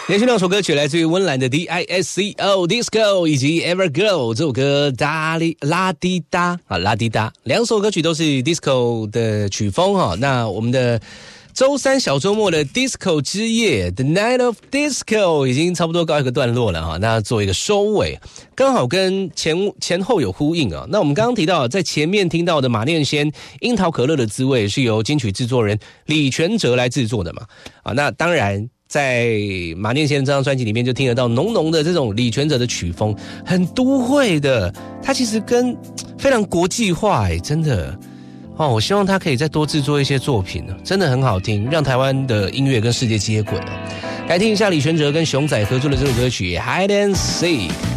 连续两首歌曲来自于温岚的 DISCO Disco 以及 Everglow 这首歌拉滴答啊拉滴答，两首歌曲都是 Disco 的曲风哈。那我们的周三小周末的 Disco 之夜 The Night of Disco 已经差不多告一个段落了哈，那做一个收尾，刚好跟前后有呼应啊。那我们刚刚提到在前面听到的马念先樱桃可乐的滋味是由金曲制作人李全哲来制作的嘛啊，那当然在马念先这张专辑里面就听得到浓浓的这种李全哲的曲风，很都会的，他其实跟非常国际化真的哦，我希望他可以再多制作一些作品，真的很好听，让台湾的音乐跟世界接轨。来听一下李全哲跟熊仔合作的这首歌曲《Hide and Seek》。